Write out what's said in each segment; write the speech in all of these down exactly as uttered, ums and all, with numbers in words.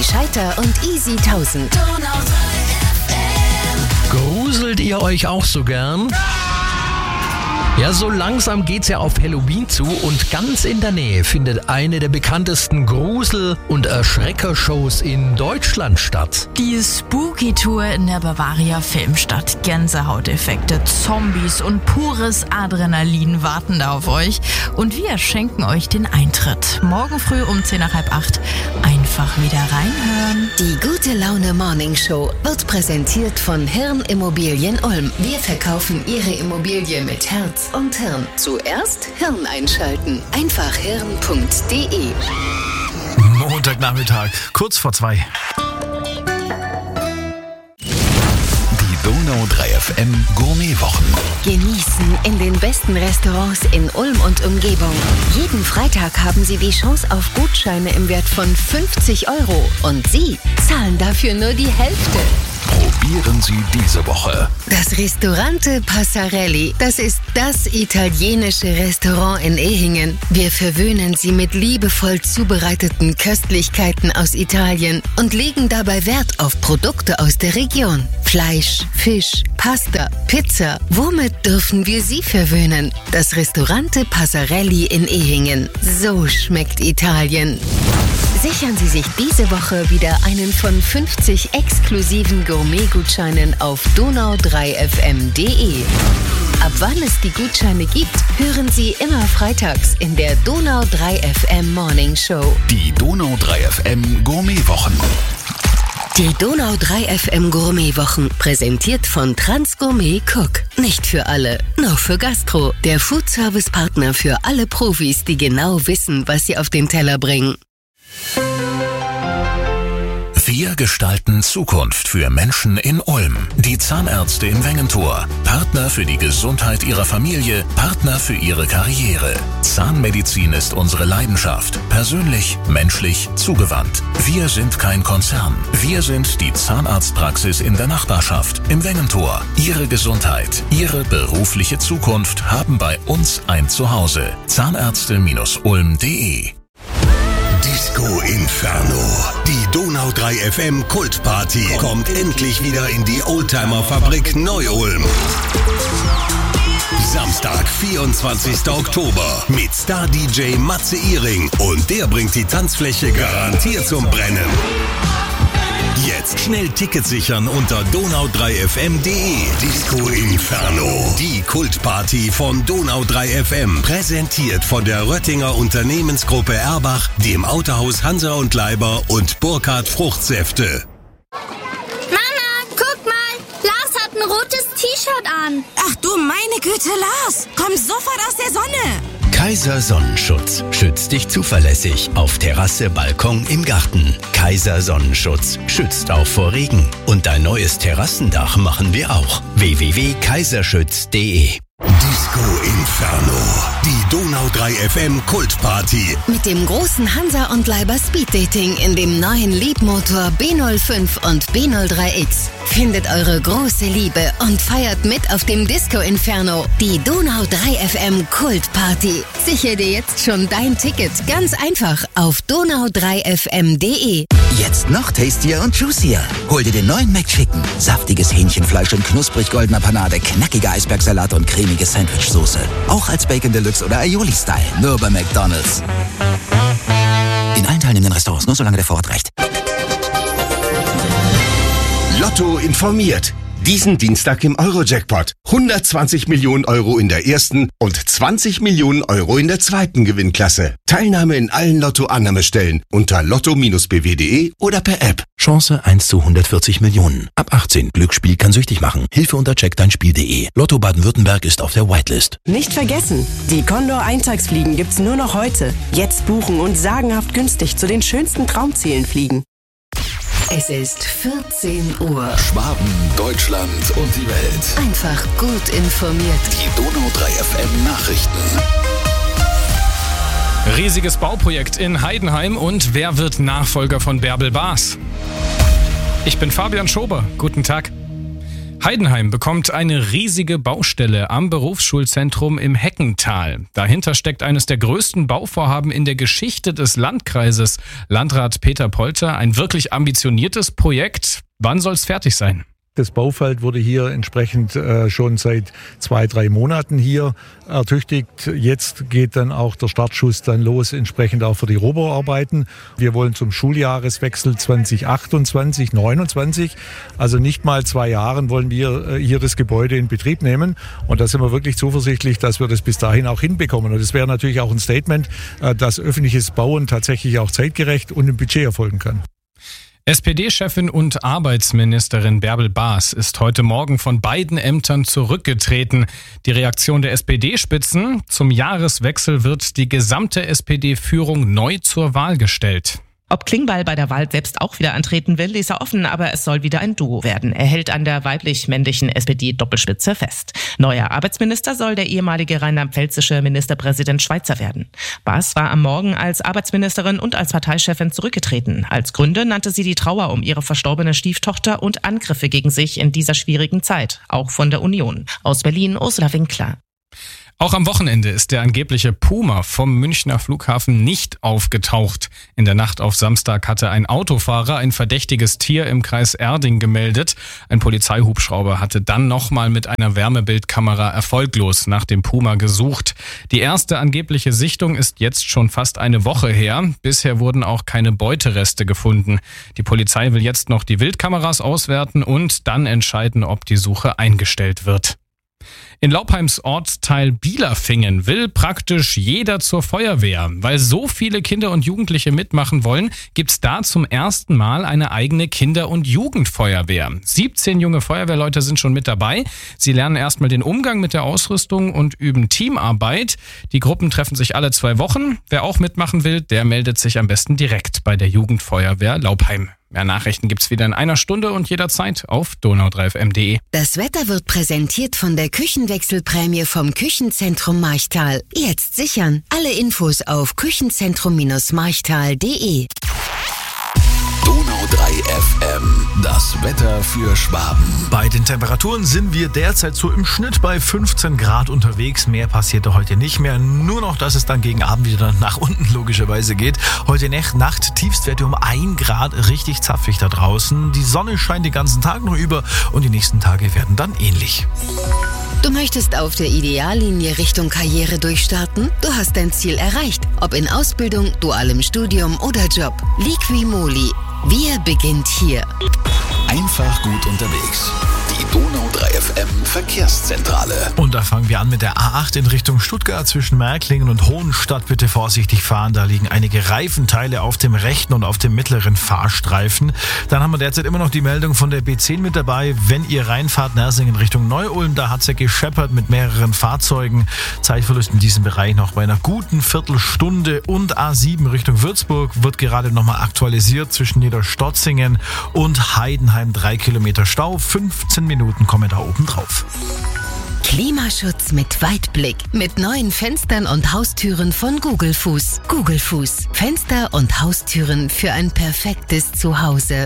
Scheiter und Easy tausend. Gruselt ihr euch auch so gern? Ja, so langsam geht's ja auf Halloween zu und ganz in der Nähe findet eine der bekanntesten Grusel- und Erschrecker-Shows in Deutschland statt. Die Spooky Tour in der Bavaria Filmstadt. Gänsehauteffekte, Zombies und pures Adrenalin warten da auf euch. Und wir schenken euch den Eintritt. Morgen früh um zehn nach halb acht. Einfach wieder reinhören. Die Gute Laune Morning Show wird präsentiert von Hirn Immobilien Ulm. Wir verkaufen Ihre Immobilie mit Herz und Hirn. Zuerst Hirn einschalten. Einfach hirn punkt de. Montagnachmittag, kurz vor zwei. Donau drei F M Gourmetwochen. Genießen in den besten Restaurants in Ulm und Umgebung. Jeden Freitag haben Sie die Chance auf Gutscheine im Wert von fünfzig Euro. Und Sie zahlen dafür nur die Hälfte. Probieren Sie diese Woche Das Ristorante Passarelli. Das ist das italienische Restaurant in Ehingen. Wir verwöhnen Sie mit liebevoll zubereiteten Köstlichkeiten aus Italien und legen dabei Wert auf Produkte aus der Region. Fleisch, Fisch, Pasta, Pizza. Womit dürfen wir Sie verwöhnen? Das Ristorante Passarelli in Ehingen. So schmeckt Italien. Sichern Sie sich diese Woche wieder einen von fünfzig exklusiven Gourmet-Gutscheinen auf donau drei f m punkt de. Ab wann es die Gutscheine gibt, hören Sie immer freitags in der Donau drei F M Morning Show. Die Donau drei F M Gourmetwochen. Die Donau drei F M Gourmetwochen, präsentiert von Transgourmet Cook. Nicht für alle, nur für Gastro. Der Foodservice-Partner für alle Profis, die genau wissen, was sie auf den Teller bringen. Wir gestalten Zukunft für Menschen in Ulm. Die Zahnärzte im Wengentor. Partner für die Gesundheit ihrer Familie, Partner für ihre Karriere. Zahnmedizin ist unsere Leidenschaft. Persönlich, menschlich, zugewandt. Wir sind kein Konzern. Wir sind die Zahnarztpraxis in der Nachbarschaft, im Wengentor. Ihre Gesundheit, Ihre berufliche Zukunft haben bei uns ein Zuhause. Zahnärzte Ulm punkt de. Disco Inferno. Die Donau drei F M Kultparty kommt endlich wieder in die Oldtimer-Fabrik Neu-Ulm. Samstag, vierundzwanzigster Oktober mit Star-D J Matze Ihring und der bringt die Tanzfläche garantiert zum Brennen. Jetzt schnell Tickets sichern unter donau drei f m punkt de. Disco Inferno. Die Kultparty von Donau drei F M. Präsentiert von der Röttinger Unternehmensgruppe Erbach, dem Autohaus Hansa und Leiber und Burkhardt Fruchtsäfte. Mama, guck mal. Lars hat ein rotes T-Shirt an. Ach du meine Güte, Lars. Komm sofort aus der Sonne. Kaiser Sonnenschutz schützt dich zuverlässig auf Terrasse, Balkon, im Garten. Kaiser Sonnenschutz schützt auch vor Regen. Und dein neues Terrassendach machen wir auch. w w w punkt kaiserschütz punkt de. Disco Inferno. Die Donau drei F M Kultparty. Mit dem großen Hansa und Leiber Speeddating in dem neuen Leapmotor B null fünf und B null drei X. Findet eure große Liebe und feiert mit auf dem Disco Inferno. Die Donau drei F M Kultparty. Sichere dir jetzt schon dein Ticket. Ganz einfach auf donau drei f m punkt de. Jetzt noch tastier und juicier. Hol dir den neuen McChicken. Saftiges Hähnchenfleisch in knusprig goldener Panade, knackiger Eisbergsalat und cremige Sandwichsoße. Auch als Bacon Deluxe oder Aioli-Style. Nur bei McDonald's. In allen teilnehmenden Restaurants, nur solange der Vorrat reicht. Lotto informiert. Diesen Dienstag im Euro-Jackpot. hundertzwanzig Millionen Euro in der ersten und zwanzig Millionen Euro in der zweiten Gewinnklasse. Teilnahme in allen Lotto-Annahmestellen unter lotto b w punkt de oder per App. Chance eins zu hundertvierzig Millionen. Ab achtzehn. Glücksspiel kann süchtig machen. Hilfe unter check dein spiel punkt de. Lotto Baden-Württemberg ist auf der Whitelist. Nicht vergessen, die Condor-Eintagsfliegen gibt's nur noch heute. Jetzt buchen und sagenhaft günstig zu den schönsten Traumzielen fliegen. Es ist vierzehn Uhr. Schwaben, Deutschland und die Welt. Einfach gut informiert. Die Donau drei F M Nachrichten. Riesiges Bauprojekt in Heidenheim und wer wird Nachfolger von Bärbel Baas? Ich bin Fabian Schober. Guten Tag. Heidenheim bekommt eine riesige Baustelle am Berufsschulzentrum im Heckental. Dahinter steckt eines der größten Bauvorhaben in der Geschichte des Landkreises. Landrat Peter Polter, ein wirklich ambitioniertes Projekt. Wann soll es fertig sein? Das Baufeld wurde hier entsprechend äh, schon seit zwei, drei Monaten hier ertüchtigt. Jetzt geht dann auch der Startschuss dann los, entsprechend auch für die Rohbauarbeiten. Wir wollen zum Schuljahreswechsel zwanzig achtundzwanzig neunundzwanzig, also nicht mal zwei Jahren, wollen wir äh, hier das Gebäude in Betrieb nehmen. Und da sind wir wirklich zuversichtlich, dass wir das bis dahin auch hinbekommen. Und es wäre natürlich auch ein Statement, äh, dass öffentliches Bauen tatsächlich auch zeitgerecht und im Budget erfolgen kann. S P D-Chefin und Arbeitsministerin Bärbel Baas ist heute Morgen von beiden Ämtern zurückgetreten. Die Reaktion der S P D-Spitzen: Zum Jahreswechsel wird die gesamte S P D-Führung neu zur Wahl gestellt. Ob Klingbeil bei der Wahl selbst auch wieder antreten will, ließ er offen, aber es soll wieder ein Duo werden. Er hält an der weiblich-männlichen S P D-Doppelspitze fest. Neuer Arbeitsminister soll der ehemalige rheinland-pfälzische Ministerpräsident Schweizer werden. Baas war am Morgen als Arbeitsministerin und als Parteichefin zurückgetreten. Als Gründe nannte sie die Trauer um ihre verstorbene Stieftochter und Angriffe gegen sich in dieser schwierigen Zeit, auch von der Union. Aus Berlin, Ursula Winkler. Auch am Wochenende ist der angebliche Puma vom Münchner Flughafen nicht aufgetaucht. In der Nacht auf Samstag hatte ein Autofahrer ein verdächtiges Tier im Kreis Erding gemeldet. Ein Polizeihubschrauber hatte dann nochmal mit einer Wärmebildkamera erfolglos nach dem Puma gesucht. Die erste angebliche Sichtung ist jetzt schon fast eine Woche her. Bisher wurden auch keine Beutereste gefunden. Die Polizei will jetzt noch die Wildkameras auswerten und dann entscheiden, ob die Suche eingestellt wird. In Laupheims Ortsteil Bielerfingen will praktisch jeder zur Feuerwehr. Weil so viele Kinder und Jugendliche mitmachen wollen, gibt's da zum ersten Mal eine eigene Kinder- und Jugendfeuerwehr. siebzehn junge Feuerwehrleute sind schon mit dabei. Sie lernen erstmal den Umgang mit der Ausrüstung und üben Teamarbeit. Die Gruppen treffen sich alle zwei Wochen. Wer auch mitmachen will, der meldet sich am besten direkt bei der Jugendfeuerwehr Laupheim. Mehr Nachrichten gibt's wieder in einer Stunde und jederzeit auf donau drei f m punkt d e. Das Wetter wird präsentiert von der Küchenwechselprämie vom Küchenzentrum Marchtal. Jetzt sichern. Alle Infos auf küchenzentrum marchtal punkt de. Donau drei F M, das Wetter für Schwaben. Bei den Temperaturen sind wir derzeit so im Schnitt bei fünfzehn Grad unterwegs. Mehr passierte heute nicht mehr. Nur noch, dass es dann gegen Abend wieder nach unten logischerweise geht. Heute Nacht Tiefstwerte um ein Grad, richtig zapfig da draußen. Die Sonne scheint den ganzen Tag noch über und die nächsten Tage werden dann ähnlich. Du möchtest auf der Ideallinie Richtung Karriere durchstarten? Du hast dein Ziel erreicht. Ob in Ausbildung, dualem Studium oder Job. Liqui-Moly. Wir beginnt hier. Einfach gut unterwegs. Die Donau drei F M Verkehrszentrale. Und da fangen wir an mit der A acht in Richtung Stuttgart zwischen Märklingen und Hohenstadt. Bitte vorsichtig fahren, da liegen einige Reifenteile auf dem rechten und auf dem mittleren Fahrstreifen. Dann haben wir derzeit immer noch die Meldung von der B zehn mit dabei. Wenn ihr reinfahrt, Nersingen Richtung Neu-Ulm, da hat es ja gescheppert mit mehreren Fahrzeugen. Zeitverlust in diesem Bereich noch bei einer guten Viertelstunde. Und A sieben Richtung Würzburg wird gerade nochmal aktualisiert zwischen Niederstotzingen und Heidenheim. Drei Kilometer Stau, fünfzehn Minuten kommen da oben drauf. Klimaschutz mit Weitblick. Mit neuen Fenstern und Haustüren von Google Fuß. Google Fuß. Fenster und Haustüren für ein perfektes Zuhause.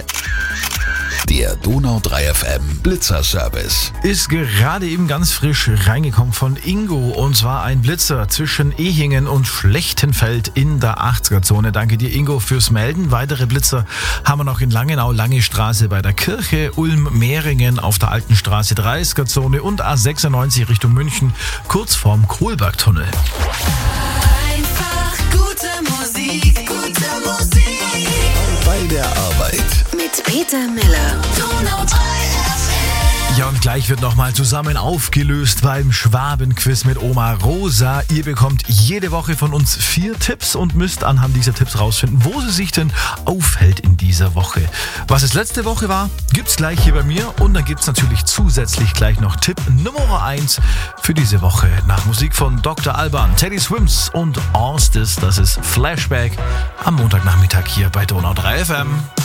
Der Donau drei F M Blitzerservice ist gerade eben ganz frisch reingekommen von Ingo, und zwar ein Blitzer zwischen Ehingen und Schlechtenfeld in der achtziger-Zone. Danke dir, Ingo, fürs Melden. Weitere Blitzer haben wir noch in Langenau, Lange Straße bei der Kirche, Ulm-Mehringen auf der Alten Straße, dreißiger-Zone und A sechsundneunzig Richtung München, kurz vorm Kohlbergtunnel. Einfach gute Musik, gute Musik. Bei der Arbeit mit Peter Miller. Donau drei F M. Ja, und gleich wird nochmal zusammen aufgelöst beim Schwabenquiz mit Oma Rosa. Ihr bekommt jede Woche von uns vier Tipps und müsst anhand dieser Tipps rausfinden, wo sie sich denn aufhält in dieser Woche. Was es letzte Woche war, gibt's gleich hier bei mir, und dann gibt's natürlich zusätzlich gleich noch Tipp Nummer eins für diese Woche. Nach Musik von Doktor Alban, Teddy Swims und Austis, das ist Flashback am Montagnachmittag hier bei Donau drei F M.